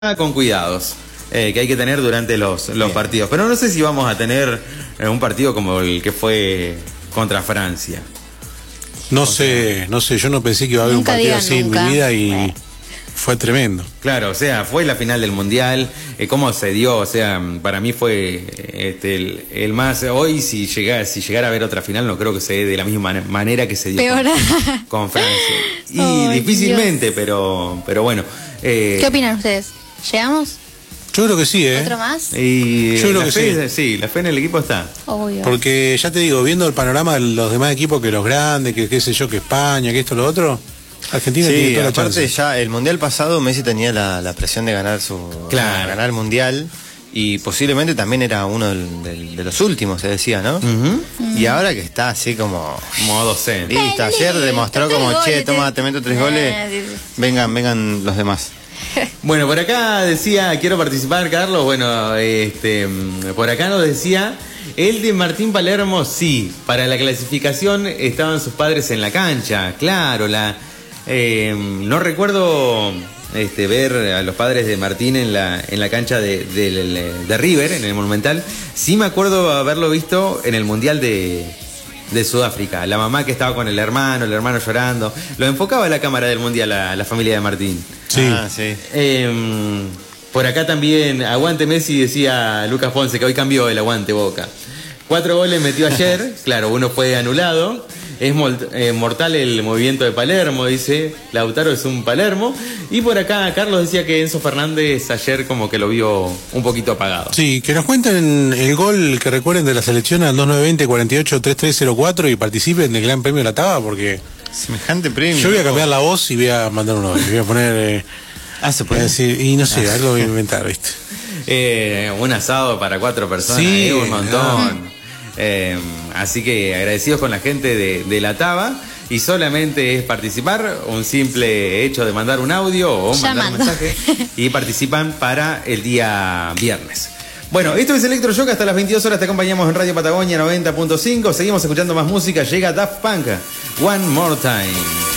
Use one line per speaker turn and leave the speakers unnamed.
con cuidados que hay que tener durante los partidos. Pero no sé si vamos a tener un partido como el que fue contra Francia.
No sé, yo no pensé que iba a haber un partido así en mi vida y fue tremendo.
Claro, o sea, fue la final del Mundial, cómo se dio, o sea, para mí fue el más. Hoy si llegara a haber otra final, no creo que se dé de la misma manera que se dio con Francia. Y difícilmente, Dios. pero bueno.
¿Qué opinan ustedes? ¿Llegamos?
Yo creo que sí,
¿Otro más?
Y
yo creo que sí.
Sí, la fe en el equipo está.
Obvio.
Porque ya te digo, viendo el panorama de los demás equipos, que los grandes, que qué sé yo, que España, que esto, lo otro, Argentina tiene toda la chance.
Ya el Mundial pasado Messi tenía la presión de ganar ganar el Mundial. Y posiblemente también era uno de los últimos, se decía, ¿no? Y ahora que está así como
modo zen.
Listo, ayer demostró como, toma, te meto 3 goles, vengan los demás.
Bueno, por acá decía, quiero participar, Carlos. Bueno, por acá nos decía, el de Martín Palermo, sí, para la clasificación estaban sus padres en la cancha, claro, no recuerdo ver a los padres de Martín en la cancha de River, en el Monumental. Sí me acuerdo haberlo visto en el Mundial de Sudáfrica, la mamá que estaba con el hermano llorando. Lo enfocaba la cámara del Mundial a la familia de Martín.
Sí.
Sí.
Por acá también, aguante Messi, decía Lucas Ponce, que hoy cambió el aguante Boca. 4 goles metió ayer, claro, uno fue anulado. Es mortal el movimiento de Palermo, dice Lautaro es un Palermo. Y por acá Carlos decía que Enzo Fernández ayer como que lo vio un poquito apagado.
Sí, que nos cuenten el gol que recuerden de la selección al 2920-48-3304 y participen del Gran Premio de la Taba, porque
semejante premio.
Yo voy a cambiar la voz y voy a mandar uno, voy a poner
se puede
decir, y no sé, algo voy a inventar, ¿viste?
Un asado para 4 personas,
sí,
un montón. Así que agradecidos con la gente de la Taba. Y solamente es participar, un simple hecho de mandar un audio o mandar un mensaje y participan para el día viernes. Bueno, esto es Electroshock, hasta las 22 horas te acompañamos en Radio Patagonia 90.5. Seguimos escuchando más música, llega Daft Punk, One More Time.